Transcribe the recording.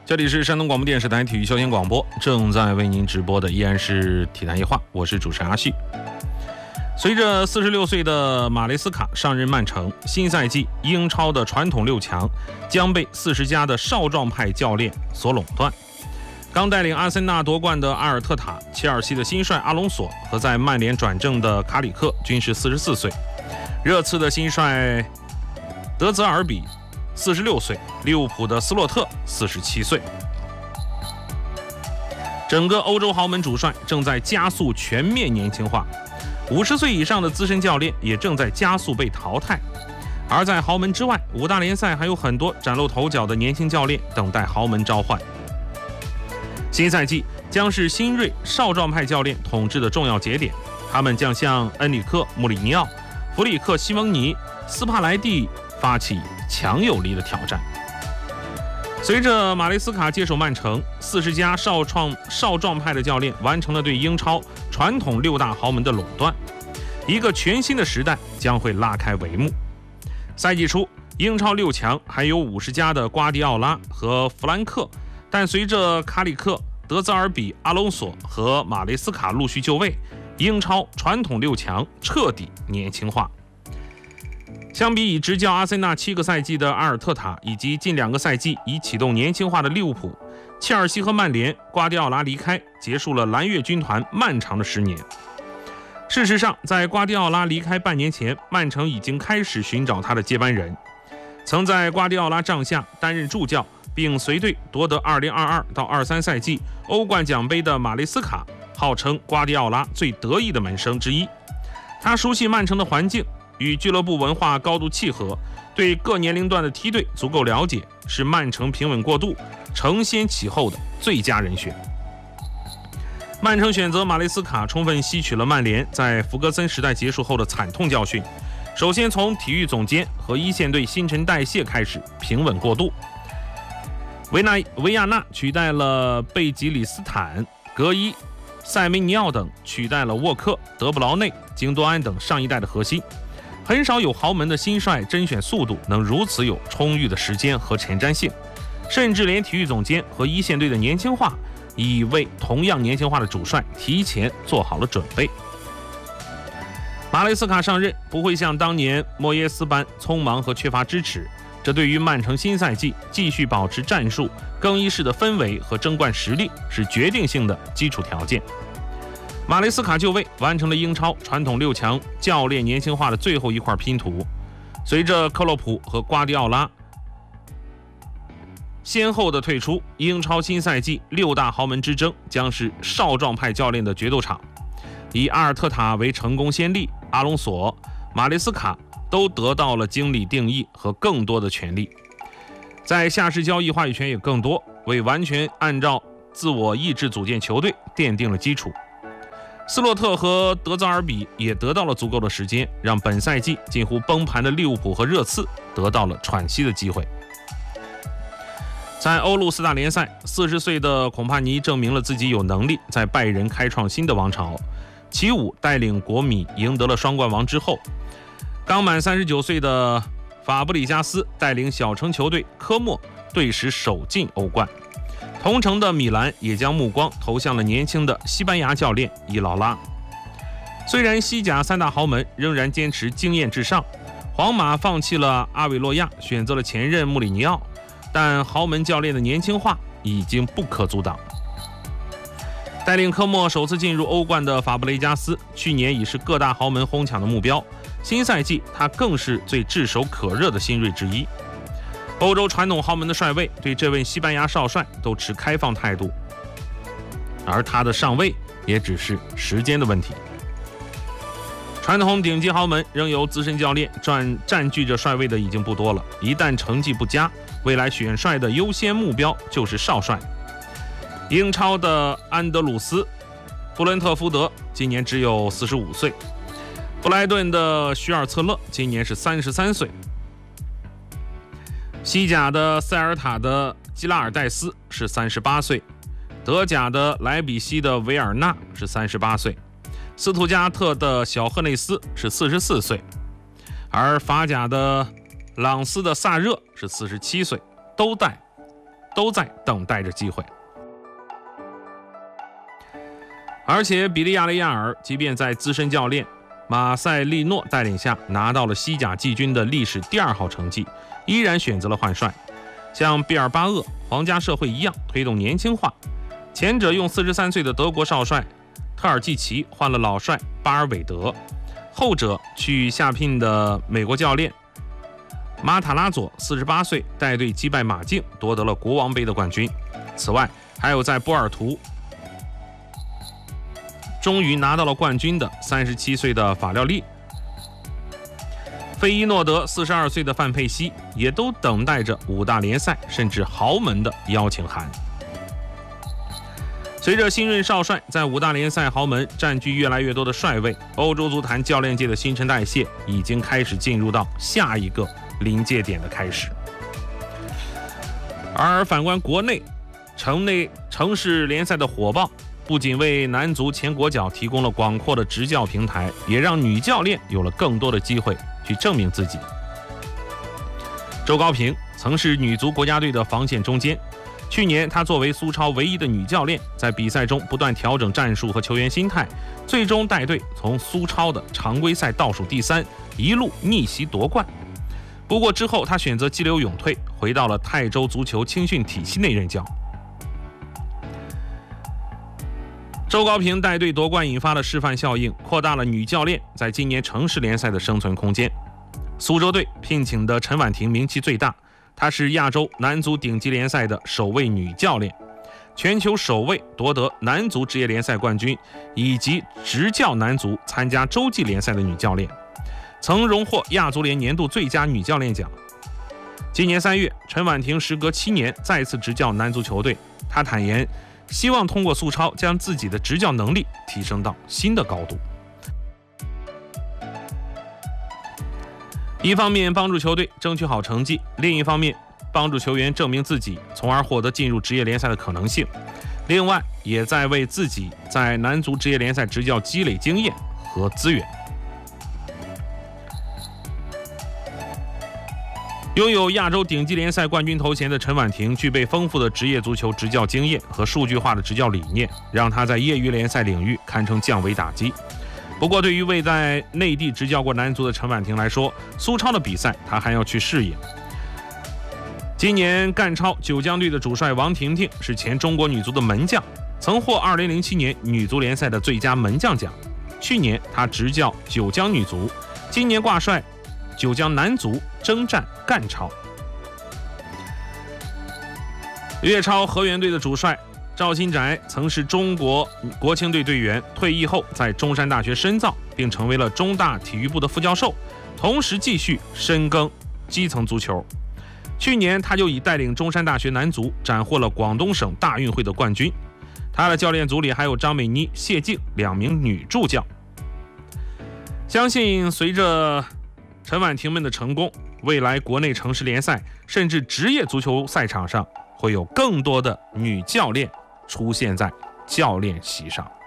这里是山东广播电视台体育消闲广播，正在为您直播的依然是体坛夜话，我是主持人阿旭。随着46岁的马雷斯卡上任曼城，新赛季英超的传统6强将被40家的少壮派教练所垄断。刚带领阿森纳夺冠的阿尔特塔、切尔西的新帅阿隆索和在曼联转正的卡里克均是44岁，热刺的新帅德泽尔比46岁，利物浦的斯洛特47岁。整个欧洲豪门主帅正在加速全面年轻化，50岁以上的资深教练也正在加速被淘汰。而在豪门之外，5大联赛还有很多崭露头角的年轻教练等待豪门召唤。新赛季将是新锐少壮派教练统治的重要节点，他们将向恩里克、穆里尼奥、弗里克、西蒙尼、斯帕莱蒂发起强有力的挑战。随着马雷斯卡接手曼城，40家少壮派的教练完成了对英超传统6大豪门的垄断，一个全新的时代将会拉开帷幕。赛季初，英超6强还有50家的瓜迪奥拉和弗兰克，但随着卡里克、德泽尔比、阿隆索和马雷斯卡陆续就位，英超传统6强彻底年轻化。相比已执教阿森纳7个赛季的阿尔特塔，以及近2个赛季已启动年轻化的利物浦、切尔西和曼联，瓜迪奥拉离开，结束了蓝月军团漫长的10年。事实上，在瓜迪奥拉离开半年前，曼城已经开始寻找他的接班人。曾在瓜迪奥拉帐下担任助教，并随队夺得2022到23赛季欧冠奖杯的马雷斯卡，号称瓜迪奥拉最得意的门生之一。他熟悉曼城的环境，与俱乐部文化高度契合，对各年龄段的梯队足够了解，是曼城平稳过渡、承先启后的最佳人选。曼城选择马雷斯卡，充分吸取了曼联在弗格森时代结束后的惨痛教训。首先从体育总监和一线队新陈代谢开始平稳过渡。维亚纳取代了贝吉里斯坦、格伊、塞梅尼奥等取代了沃克、德布劳内、京多安等上一代的核心。很少有豪门的新帅甄选速度能如此有充裕的时间和前瞻性，甚至连体育总监和一线队的年轻化已为同样年轻化的主帅提前做好了准备。马雷斯卡上任不会像当年莫耶斯般匆忙和缺乏支持，这对于曼城新赛季继续保持战术、更衣室的氛围和争冠实力是决定性的基础条件。马雷斯卡就位，完成了英超传统6强教练年轻化的最后一块拼图。随着克洛普和瓜迪奥拉先后的退出，英超新赛季6大豪门之争将是少壮派教练的决斗场。以阿尔特塔为成功先例，阿隆索、马雷斯卡都得到了经理定义和更多的权利，在下市交易话语权也更多，为完全按照自我意志组建球队奠定了基础。斯洛特和德泽尔比也得到了足够的时间，让本赛季近乎崩盘的利物浦和热刺得到了喘息的机会。在欧陆4大联赛，40岁的孔帕尼证明了自己有能力在拜仁开创新的王朝。齐武带领国米赢得了双冠王之后，刚满39岁的法布里加斯带领小城球队科莫队史首进欧冠。同城的米兰也将目光投向了年轻的西班牙教练伊劳拉。虽然西甲3大豪门仍然坚持经验至上，皇马放弃了阿韦洛亚，选择了前任穆里尼奥，但豪门教练的年轻化已经不可阻挡。带领科莫首次进入欧冠的法布雷加斯，去年已是各大豪门哄抢的目标，新赛季他更是最炙手可热的新锐之一。欧洲传统豪门的帅位对这位西班牙少帅都持开放态度，而他的上位也只是时间的问题。传统顶级豪门仍由资深教练占据着帅位的已经不多了，一旦成绩不佳，未来选帅的优先目标就是少帅。英超的安德鲁斯、布伦特福德今年只有45岁，布莱顿的许尔策勒今年是33岁，西甲的塞尔塔的基拉尔戴斯是38岁，德甲的莱比锡的维尔纳是38岁，斯图加特的小赫内斯是44岁，而法甲的朗斯的萨热是47岁，都带都在等待着机会。而且比利亚雷亚尔即便在资深教练马塞利诺带领下拿到了西甲季军的历史第2号成绩，依然选择了换帅，像毕尔巴鄂、皇家社会一样推动年轻化。前者用43岁的德国少帅特尔季奇换了老帅巴尔韦德，后者去下聘的美国教练马塔拉佐48岁带队击败马竞，夺得了国王杯的冠军。此外，还有在波尔图终于拿到了冠军的37岁的法廖利，费伊诺德42岁的范佩西也都等待着5大联赛甚至豪门的邀请函。随着新任少帅在5大联赛豪门占据越来越多的帅位，欧洲足坛教练界的新陈代谢已经开始进入到下一个临界点的开始。而反观国内城市联赛的火爆，不仅为男足前国脚提供了广阔的执教平台，也让女教练有了更多的机会去证明自己。周高平曾是女足国家队的防线中坚，去年她作为苏超唯一的女教练，在比赛中不断调整战术和球员心态，最终带队从苏超的常规赛倒数第3一路逆袭夺冠。不过之后她选择激流勇退，回到了泰州足球青训体系内任教。周高平带队夺冠引发了示范效应，扩大了女教练在今年城市联赛的生存空间。苏州队聘请的陈婉婷名气最大，她是亚洲男足顶级联赛的首位女教练，全球首位夺得男足职业联赛冠军以及执教男足参加洲际联赛的女教练，曾荣获亚足联年度最佳女教练奖。今年3月，陈婉婷时隔7年再次执教男足球队，她坦言希望通过苏超将自己的执教能力提升到新的高度。一方面帮助球队争取好成绩，另一方面帮助球员证明自己，从而获得进入职业联赛的可能性。另外，也在为自己在男足职业联赛执教积累经验和资源。拥有亚洲顶级联赛冠军头衔的陈婉婷具备丰富的职业足球执教经验和数据化的执教理念，让她在业余联赛领域堪称降维打击。不过，对于未在内地执教过男足的陈婉婷来说，苏超的比赛她还要去适应。今年赣超九江队的主帅王婷婷是前中国女足的门将，曾获2007年女足联赛的最佳门将奖。去年她执教九江女足，今年挂帅九江男足征战赣超。粤超河源队的主帅赵新宅曾是中国国青队队员，退役后在中山大学深造，并成为了中大体育部的副教授，同时继续深耕基层足球。去年他就已带领中山大学男足斩获了广东省大运会的冠军。他的教练组里还有张美妮、谢静2名女助教。相信随着陈婉婷们的成功，未来国内城市联赛甚至职业足球赛场上会有更多的女教练出现在教练席上。